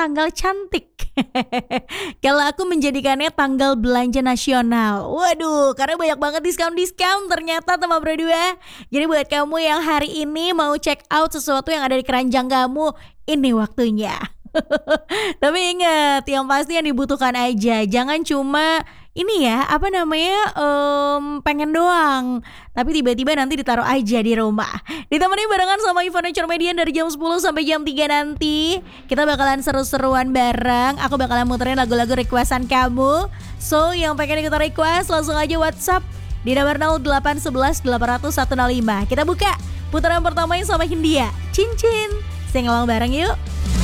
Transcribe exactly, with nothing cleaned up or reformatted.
tanggal cantik. Kalau aku menjadikannya tanggal belanja nasional. Waduh, karena banyak banget diskon-diskon ternyata teman berdua. Jadi buat kamu yang hari ini mau check out sesuatu yang ada di keranjang kamu, ini waktunya. Tapi ingat, yang pasti yang dibutuhkan aja. Jangan cuma ini ya, apa namanya, um, pengen doang, tapi tiba-tiba nanti ditaruh aja di rumah. Ditemani barengan sama Ivana Cermedian dari jam sepuluh sampai jam tiga nanti. Kita bakalan seru-seruan bareng. Aku bakalan muterin lagu-lagu requestan kamu. So, yang pengen ikut request langsung aja WhatsApp di nomor nol delapan satu satu delapan nol nol satu nol lima. Kita buka putaran pertama yang sama Hindia, Cincin. Sing along bareng yuk.